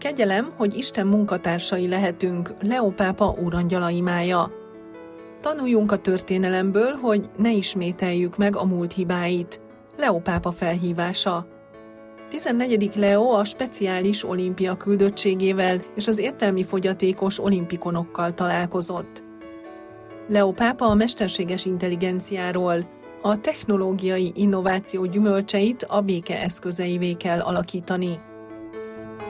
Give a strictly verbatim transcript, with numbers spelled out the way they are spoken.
Kegyelem, hogy Isten munkatársai lehetünk, Leó pápa úrangyala imája. Tanuljunk a történelemből, hogy ne ismételjük meg a múlt hibáit. Leó pápa felhívása. tizennegyedik Leó a speciális olimpia küldöttségével és az értelmi fogyatékos olimpikonokkal találkozott. Leó pápa a mesterséges intelligenciáról, a technológiai innováció gyümölcseit a béke eszközeivé kell alakítani.